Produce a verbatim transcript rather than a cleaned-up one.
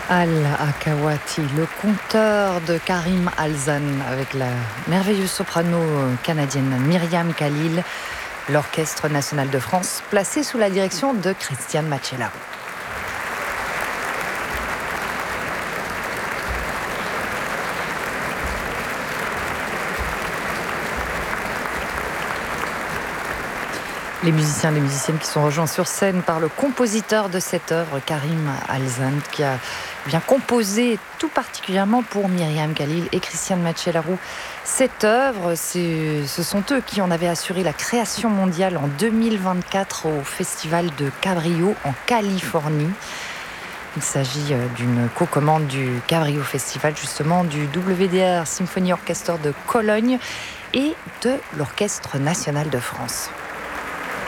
Al-Akawati, le conteur de Karim Alzan, avec la merveilleuse soprano canadienne Myriam Khalil, l'Orchestre national de France, placé sous la direction de Christian Macellaro. Les musiciens et les musiciennes qui sont rejoints sur scène par le compositeur de cette œuvre, Karim Alzan, qui a bien composé tout particulièrement pour Myriam Khalil et Christian Macellaro. Cette œuvre, c'est, ce sont eux qui en avaient assuré la création mondiale en deux mille vingt-quatre au Festival de Cabrillo en Californie. Il s'agit d'une co-commande du Cabrillo Festival, justement, du W D R Symphony Orchestra de Cologne et de l'Orchestre national de France.